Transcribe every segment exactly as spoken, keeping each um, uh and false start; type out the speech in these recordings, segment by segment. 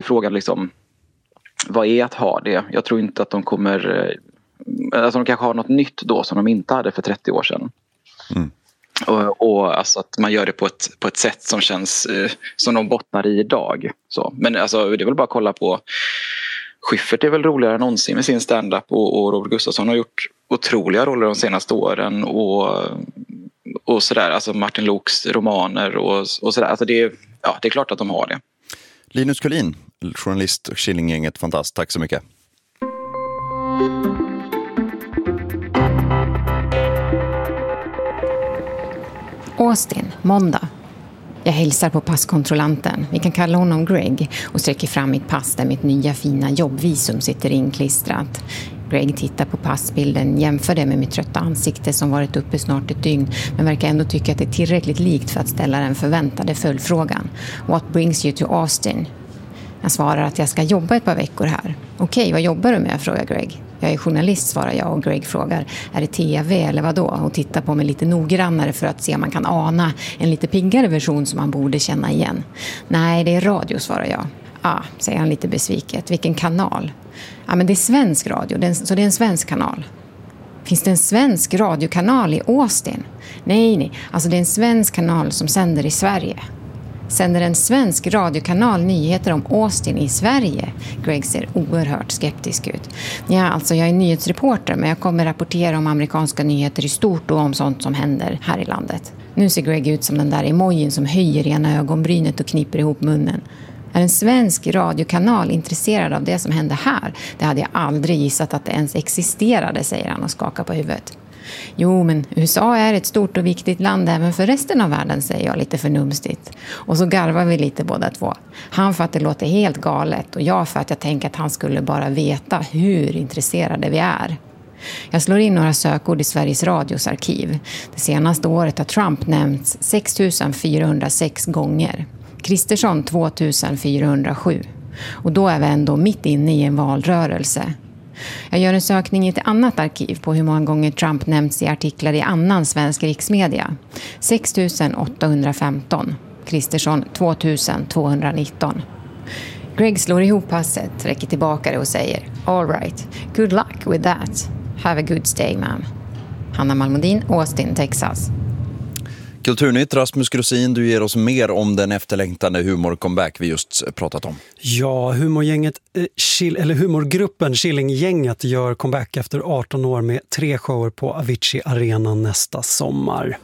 frågan liksom, vad är att ha det? Jag tror inte att de kommer, alltså de kanske har något nytt då som de inte hade för trettio år sedan. Mm. Och, och alltså att man gör det på ett, på ett sätt som känns eh, som de bottnar i idag. Så. Men alltså, det är väl bara att kolla på Schyffert är väl roligare än någonsin med sin stand-up, och, och Robert Gustafsson har gjort otroliga roller de senaste åren och, och sådär, alltså Martin Loks romaner och, och sådär, alltså det, ja, det är klart att de har det. Linus Collin, journalist och Killinggänget, fantast, tack så mycket. Austin, måndag. Jag hälsar på passkontrollanten, vi kan kalla honom Greg, och sträcker fram mitt pass där mitt nya fina jobbvisum sitter inklistrat. Greg tittar på passbilden, jämför det med mitt trötta ansikte som varit uppe snart ett dygn, men verkar ändå tycka att det är tillräckligt likt för att ställa den förväntade följdfrågan. What brings you to Austin? Jag svarar att jag ska jobba ett par veckor här. Okej, vad jobbar du med? Frågar Greg. Jag är journalist, svarar jag, och Greg frågar, är det tv eller vad då? Och tittar på mig lite noggrannare för att se om man kan ana en lite piggare version som man borde känna igen. Nej, det är radio, svarar jag. Ja, säger han lite besviket. Vilken kanal? Ja, men det är svensk radio, det är, så det är en svensk kanal. Finns det en svensk radiokanal i Austin? Nej, nej, alltså det är en svensk kanal som sänder i Sverige. Sänder en svensk radiokanal nyheter om Austin i Sverige? Greg ser oerhört skeptisk ut. Ja, alltså jag är nyhetsreporter, men jag kommer rapportera om amerikanska nyheter i stort och om sånt som händer här i landet. Nu ser Greg ut som den där emojin som höjer ena ögonbrynet och kniper ihop munnen. Är en svensk radiokanal intresserad av det som händer här? Det hade jag aldrig gissat att det ens existerade, säger han och skakar på huvudet. Jo, men U S A är ett stort och viktigt land även för resten av världen, säger jag lite förnumstigt. Och så garvar vi lite båda två. Han för att det låter helt galet och jag för att jag tänker att han skulle bara veta hur intresserade vi är. Jag slår in några sökord i Sveriges Radios arkiv. Det senaste året har Trump nämnts sex tusen fyrahundrasex gånger. Kristersson två tusen fyrahundrasju. Och då är vi ändå mitt inne i en valrörelse. Jag gör en sökning i ett annat arkiv på hur många gånger Trump nämns i artiklar i annan svensk riksmedia. sex tusen åttahundrafemton. Kristersson två tusen tvåhundranitton. Greg slår ihop passet, räcker tillbaka det och säger all right, good luck with that. Have a good stay, ma'am. Hanna Malmodin, Austin, Texas. Kulturnytt, Rasmus Grossin, du ger oss mer om den efterlängtade humor-comeback vi just pratat om. Ja, humorgänget, eh, eller humorgruppen Killinggänget gör comeback efter arton år med tre shower på Avicii Arena nästa sommar.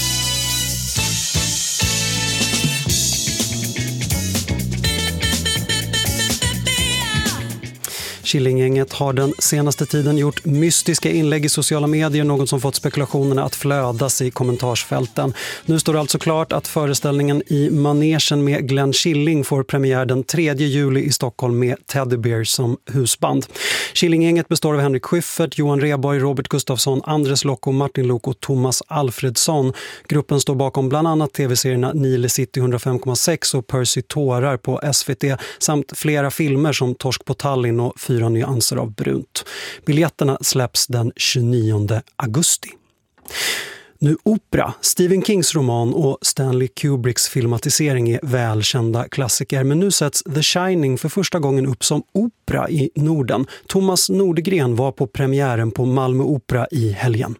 Killinggänget har den senaste tiden gjort mystiska inlägg i sociala medier, något som fått spekulationerna att flödas i kommentarsfälten. Nu står det alltså klart att föreställningen i manegen med Glenn Killing får premiär den tredje juli i Stockholm med Teddy Bear som husband. Killinggänget består av Henrik Schyffert, Johan Rheborg, Robert Gustafsson, Andres Lokko, Martin Lok och Thomas Alfredsson. Gruppen står bakom bland annat tv-serierna Nile City hundra fem komma sex och Percy Tårar på S V T samt flera filmer som Torsk på Tallinn och Fyra nyanser av brunt. Biljetterna släpps den tjugonionde augusti. Nu opera. Stephen Kings roman och Stanley Kubricks filmatisering är välkända klassiker, men nu sätts The Shining för första gången upp som opera i Norden. Thomas Nordegren var på premiären på Malmö Opera i helgen.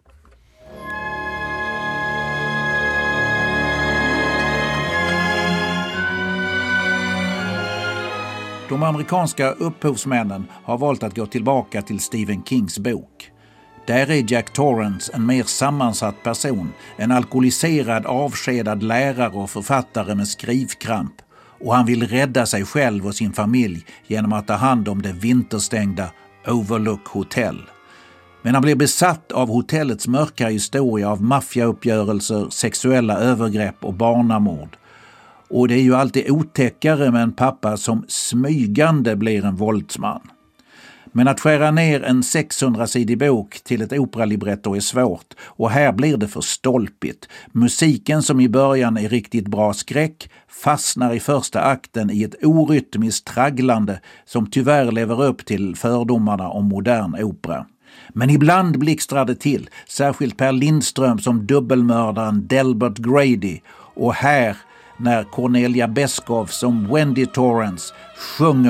De amerikanska upphovsmännen har valt att gå tillbaka till Stephen Kings bok. Där är Jack Torrance en mer sammansatt person, en alkoholiserad, avskedad lärare och författare med skrivkramp. Och han vill rädda sig själv och sin familj genom att ta hand om det vinterstängda Overlook Hotel. Men han blir besatt av hotellets mörka historia av maffiauppgörelser, sexuella övergrepp och barnamord. Och det är ju alltid otäckare med en pappa som smygande blir en våldsman. Men att skära ner en sexhundrasidig bok till ett operalibretto är svårt, och här blir det för stolpigt. Musiken som i början är riktigt bra skräck fastnar i första akten i ett orytmiskt tragglande som tyvärr lever upp till fördomarna om modern opera. Men ibland blixtrar det till, särskilt Per Lindström som dubbelmördaren Delbert Grady, och här när Cornelia Beskow som Wendy Torrance sjunger